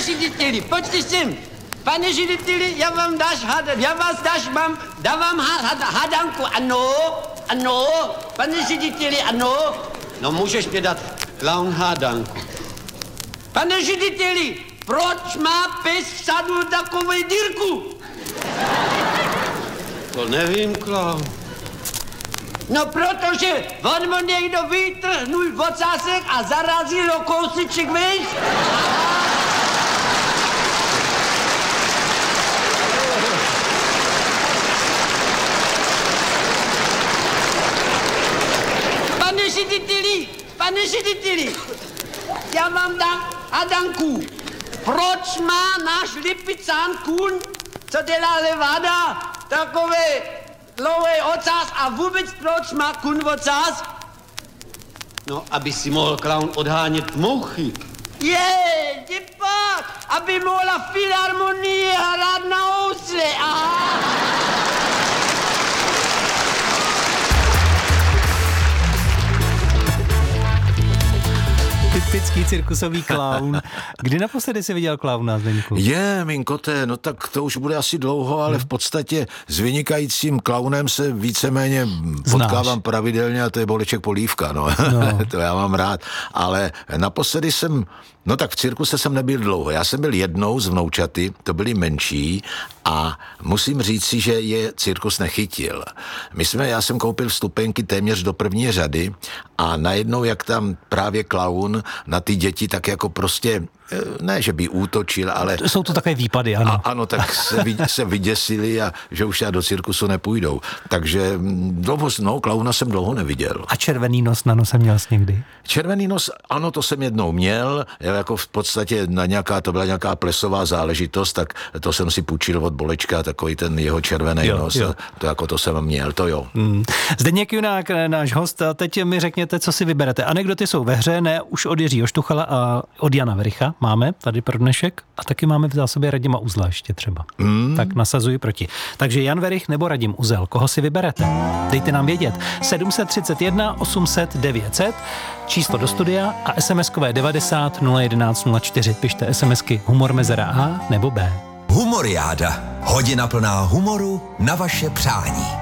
řediteli, pojďte sem. Pane řediteli, dávám hádanku, ano, pane řediteli, ano. No můžeš mě dát klaun hádanku. Pane řediteli, proč má pes v sadu takovou dírku? To nevím, klaun. No protože on mu někdo vytrhnul ocásek a zarazil o kousíček vejš. Pane řediteli, já vám dám hádanku. Proč má náš lipicán kůň, co dělá levada, takové dlouhý ocas a vůbec proč má kůň ocas? No, aby si mohl klaun odhánět mouchy. Děpak, aby mohla filharmonie hrát na housle, aha. Typický cirkusový klaun. Kdy naposledy jsi viděl klauna, Zdeňku? Mým koté, no tak to už bude asi dlouho, ale v podstatě s vynikajícím klaunem se víceméně potkávám pravidelně a to je Boleček Polívka, no. To já mám rád, ale naposledy v cirkuse jsem nebyl dlouho. Já jsem byl jednou z vnoučaty, to byli menší a musím říci, že je cirkus nechytil. Já jsem koupil vstupenky téměř do první řady a najednou, jak tam právě klaun na ty děti tak jako prostě, ne, že by útočil, ale... Jsou to takové výpady, ano. Ano, tak se vyděsili a že už do cirkusu nepůjdou. Takže klauna jsem dlouho neviděl. A červený nos na nose měl jsi někdy? Červený nos, ano, to jsem jednou měl, jako v podstatě to byla nějaká plesová záležitost, tak to jsem si půjčil od Bolečka, takový ten jeho červený nos, jo. To jsem měl, to jo. Zdeněk Junák, náš host, teď mi řekněte, co si vyberete. Anekdoty jsou ve hře, ne už od Jiřího Štuchala a od Jana Vericha máme tady pro dnešek a taky máme v zásobě Radima Uzla ještě třeba. Tak nasazuji proti. Takže Jan Verich nebo Radim Uzel, koho si vyberete? Dejte nám vědět. 731 800 900, číslo do studia a SMS-kové 90 011 04. Pište SMSky humor mezera A nebo B. Humoriáda. Hodina plná humoru na vaše přání.